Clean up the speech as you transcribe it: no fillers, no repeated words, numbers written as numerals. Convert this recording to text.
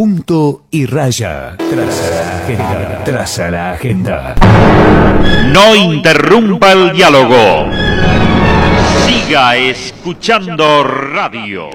Punto y raya. Traza la agenda. Traza la agenda. No interrumpa el diálogo. Siga escuchando radio.